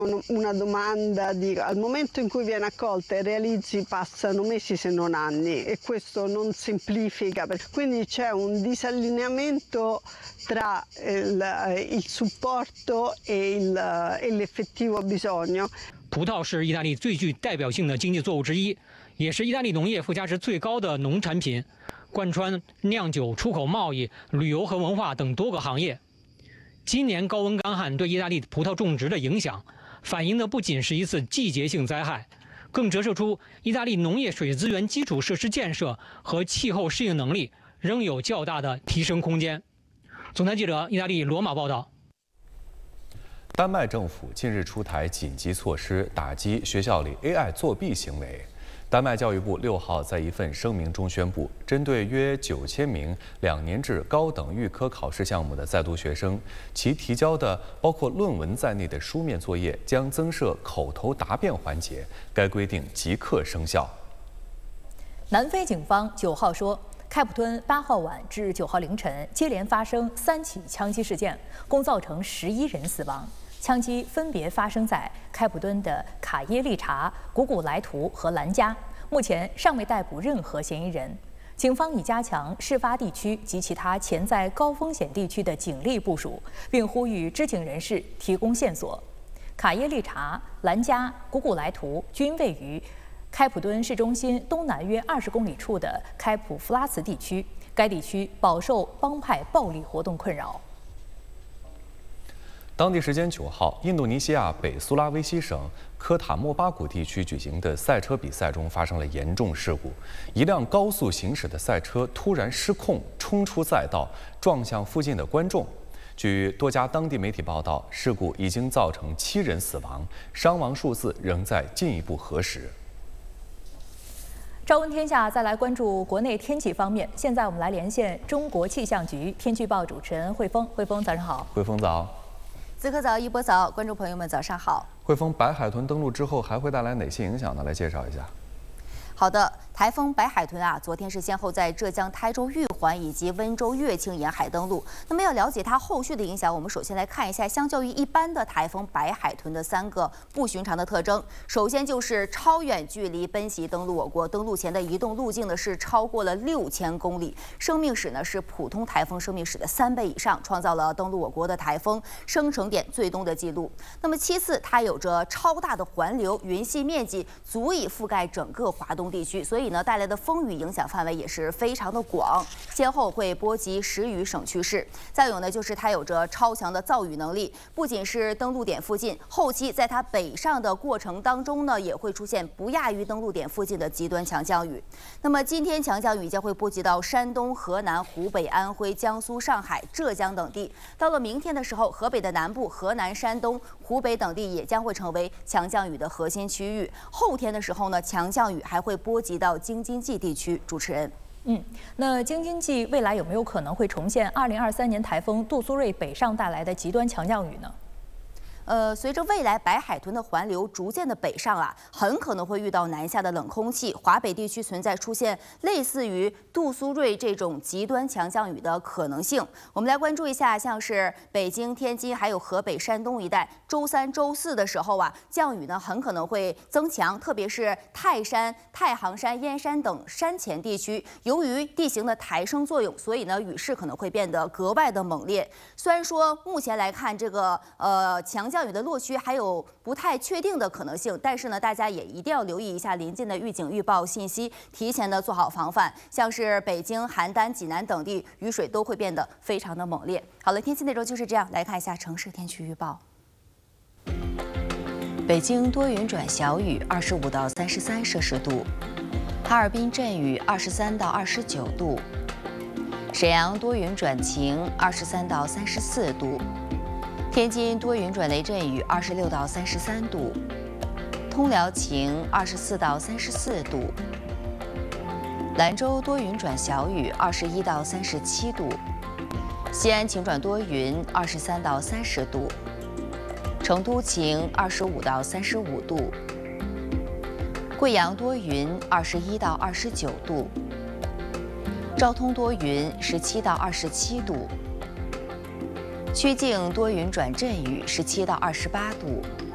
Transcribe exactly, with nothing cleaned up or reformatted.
Una domanda di al momento in cui viene accolta i realizzi passano mesi se non anni e questo non semplifica, quindi c'è un disallineamento tra il, il supporto e, il, e l'effettivo bisogno. 葡萄是意大利最具代表性的经济作物之一，也是意大利农业附加值最高的农产品，贯穿酿酒、出口贸易、旅游和文化等多个行业。今年高温干旱对意大利葡萄种植的影响，反映的不仅是一次季节性灾害，更折射出意大利农业水资源基础设施建设和气候适应能力仍有较大的提升空间。总台记者意大利罗马报道。 丹麦政府近日出台紧急措施，打击学校里 A I 作弊行为。丹麦教育部六号在一份声明中宣布，针对约九千名两年制高等预科考试项目的在读学生，其提交的包括论文在内的书面作业将增设口头答辩环节，该规定即刻生效。 南非警方九号说，开普敦八号晚至九号凌晨接连发生三起枪击事件，共造成十一人死亡。 枪击分别发生在开普敦的卡耶利查、古古莱图和兰加，目前尚未逮捕任何嫌疑人。警方已加强事发地区及其他潜在高风险地区的警力部署，并呼吁知情人士提供线索。卡耶利查、兰加、古古莱图均位于开普敦市中心东南约二十公里处的开普弗拉茨地区，该地区饱受帮派暴力活动困扰。 当地时间九号，印度尼西亚北苏拉威西省科塔莫巴谷地区举行的赛车比赛中发生了严重事故，一辆高速行驶的赛车突然失控，冲出赛道，撞向附近的观众。据多家当地媒体报道，事故已经造成七人死亡，伤亡数字仍在进一步核实。 朝闻天下，再来关注国内天气方面。现在我们来连线中国气象局天气预报主持人汇丰。汇丰，早上好。 汇丰早。 此刻早，一波早，观众朋友们早上好。 汇丰，白海豚登陆之后还会带来哪些影响呢？来介绍一下。 好的，台风白海豚啊，昨天是先后在浙江台州玉环以及温州乐清沿海登陆。那么要了解它后续的影响，我们首先来看一下，相较于一般的台风白海豚的三个不寻常的特征。首先就是超远距离奔袭登陆我国，登陆前的移动路径呢是超过了六千公里，生命史呢是普通台风生命史的三倍以上，创造了登陆我国的台风生成点最东的记录。那么其次，它有着超大的环流，云系面积足以覆盖整个华东地区，所以呢带来的风雨影响范围也是非常的广，先后会波及十余省区市。再有呢，就是它有着超强的造雨能力，不仅是登陆点附近，后期在它北上的过程当中呢，也会出现不亚于登陆点附近的极端强降雨。那么今天强降雨将会波及到山东、河南、湖北、安徽、江苏、上海、浙江等地。到了明天的时候，河北的南部、河南、山东、湖北等地也将会成为强降雨的核心区域。后天的时候呢，强降雨还会波及到京津冀地区。主持人， 嗯，那京津冀未来有没有可能会重现二零二三年台风杜苏芮北上带来的极端强降雨呢？ 呃，随着未来白海豚的环流逐渐的北上啊，很可能会遇到南下的冷空气，华北地区存在出现类似于杜苏芮这种极端强降雨的可能性。我们来关注一下，像是北京、天津还有河北、山东一带，周三、周四的时候啊，降雨呢很可能会增强，特别是泰山、太行山、燕山等山前地区，由于地形的抬升作用，所以呢雨势可能会变得格外的猛烈。虽然说目前来看，这个呃强降雨的落区还有不太确定的可能性，但是呢，大家也一定要留意一下临近的预警预报信息，提前的做好防范。像是北京、邯郸、济南等地，雨水都会变得非常的猛烈。好了，天气内容就是这样，来看一下城市天气预报。北京多云转小雨，二十五到三十三摄氏度；哈尔滨阵雨，二十三到二十九度；沈阳多云转晴，二十三到三十四度。 天津多云转雷阵雨，二十六到三十三度；通辽晴，二十四到三十四度；兰州多云转小雨，二十一到三十七度；西安晴转多云，二十三到三十度；成都晴，二十五到三十五度；贵阳多云，二十一到二十九度；昭通多云，十七到二十七度。 曲靖多云转阵雨，十七到二十八度；